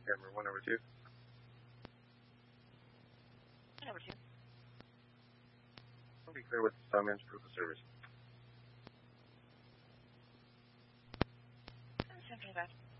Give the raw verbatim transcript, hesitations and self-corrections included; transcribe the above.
Camera one, number two. Number two. I'll be clear with the summons for the service. Seven, seven, five.